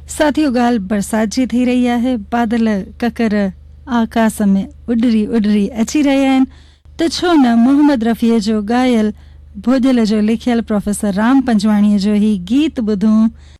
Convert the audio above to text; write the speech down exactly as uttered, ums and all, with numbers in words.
साथियों, ॻाल्हि बरसाति जी थी रही आहे। बादल ककर आकाश में उॾरी उॾरी अची रहिया आहिनि त छो न मोहम्मद रफ़ीअ जो ॻायल भोजल जो लिखियल प्रोफेसर राम पंजवाणीअ जो ही गीत ॿुधूं।